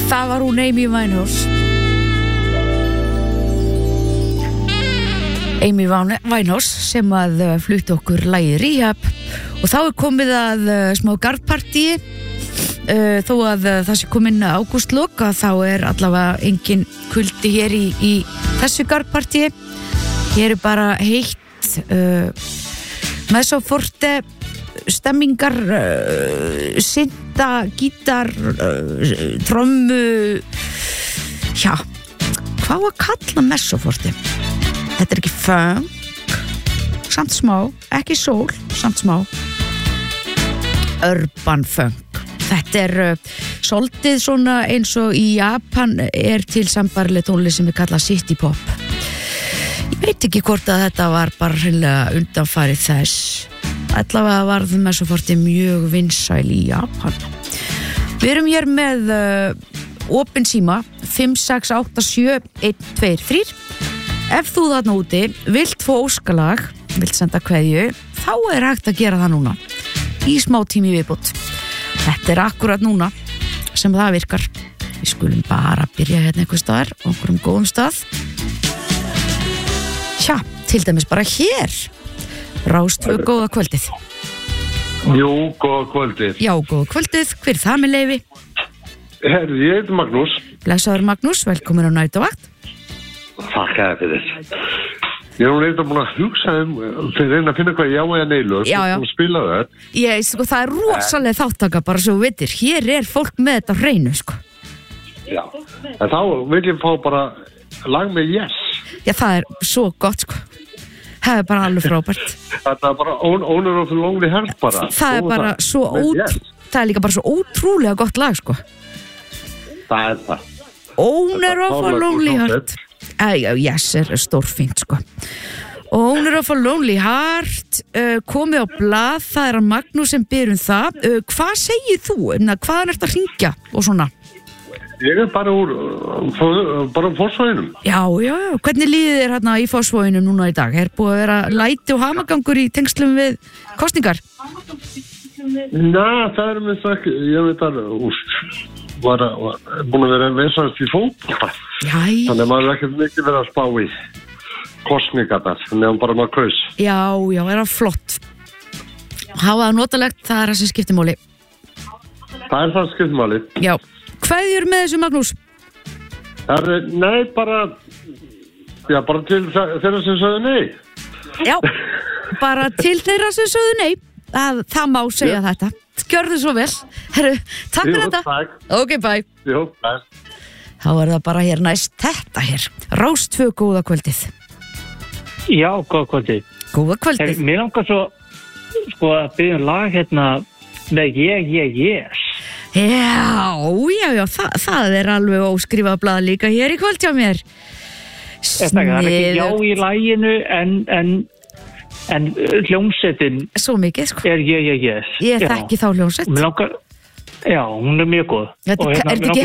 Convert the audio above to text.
Það var hún Amy Winehouse. Amy Winehouse sem að flutti okkur lagið Rehab og þá komið að smá garðpartíi. Þó að það sé komin ágústlok að þá allavega engin kuldi hér í þessu garðpartíi. Hér bara heitt mezzoforte stemmingar, synta, gítar, trommu, hvað að kalla mezzoforte? Þetta ekki funk, samt smá, ekki soul, samt smá, urban funk. Þetta svolítið svona eins og í Japan til sambarileg tónlist sem við kalla city pop. Ég veit ekki hvort að þetta var bara hreinlega undanfarið þess. Allavega varð mezzoforte mjög vinsæl í Japan. Við erum hér með opin síma 5687123. Ef þú þarna úti vilt fá óskalag, vilt senda kveðju, þá hægt að gera það núna í smá tími viðbót. Þetta akkurat núna sem það virkar. Við skulum bara byrja hérna einhver staðar á einhverjum góðum stað. Til dæmis bara hér. Rás 2, góða kvöldið. Jú, góða kvöldið. Já, góða kvöldið. Hver það með leyfi? Herri, ég heiti Magnús. Blessaður Magnús, velkomin á Næturvakt. Þakka þér fyrir. Ég er eitthvað búin að hugsa þegar reyna að finna hvað já eða nei lög og spila það. Það rosalega þáttaka bara svo vitir. Hér fólk með þetta hreinu, Já, en þá vil ég fá bara lag með Yes. Já, það svo gott, Það bara alveg frábært. Þetta bara Owner of a Lonely Heart bara. Það bara svo það líka bara svo ótrúlega gott lag, Það það. Owner of a Lonely Heart. Yes stórfínt, Owner of a Lonely Heart, komið á blað, það að Magnús sem byr það. Hvað segir þú? Hvaðan ertu að hringja og svona? Ég bara bara Fossvoginum. Já, hvernig líður þér hérna í Fossvoginum núna í dag? Búið að vera læti og hamagangur í tengslum við kosningar? Það með það ekki, ég veit að var búin að vera vesast í fótbolta. Þannig að maður ekki mikið verið að spá í kosningarnar, þannig að bara maður kaus. Já, það flott. Hafa það notalegt, það það sem skiptir máli. Það það skiptir máli. Já. Kveðjur með þessu, Magnús? Nei, bara til þeirra sem sögðu nei. Já, bara til þeirra sem sögðu nei. Það má segja þetta. Gjörðu svo vel. Takk fyrir þetta. Takk. Ok, bye. Jú, bye. Þá það bara hér næst þetta hér. Rás 2, góða kvöldið. Já, góða kvöldið. Góða kvöldið. Mér langar svo að byrja lag hérna með Yes. Já, það alveg óskrifað blað líka hér í kvöld hjá mér. Það ekki já í laginu en hljómsettin svo mikið, Yes. Ég þekki þá hljómsett. Já, hún mjög góð. Þetta ekki